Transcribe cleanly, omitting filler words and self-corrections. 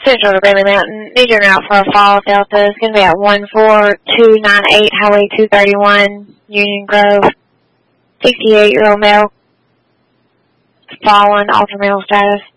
Central to Bailey Mountain. Need your route for a fall Delta. It's going to be at 14298 Highway 231, Union Grove. 68-year-old male. Fallen, alter male status.